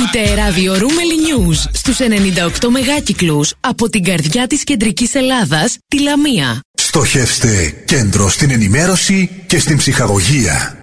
Ακούτε ραδιορούμελη News στους 98 μεγάκυκλους από την καρδιά της κεντρικής Ελλάδας, τη Λαμία. Στοχεύστε κέντρο στην ενημέρωση και στην ψυχαγωγία.